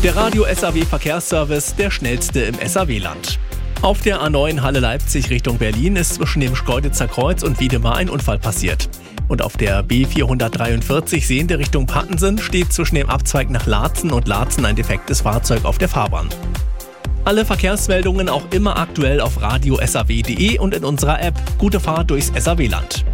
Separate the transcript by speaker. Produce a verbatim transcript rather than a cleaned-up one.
Speaker 1: Der Radio S A W Verkehrsservice, der schnellste im S A W-Land. Auf der A neun Halle Leipzig Richtung Berlin ist zwischen dem Schkeuditzer Kreuz und Wiedemar ein Unfall passiert. Und auf der B vierhundertdreiundvierzig Sehende Richtung Pattensen steht zwischen dem Abzweig nach Laatzen und Laatzen ein defektes Fahrzeug auf der Fahrbahn. Alle Verkehrsmeldungen auch immer aktuell auf radio s a w punkt d e und in unserer App. Gute Fahrt durchs S A W-Land.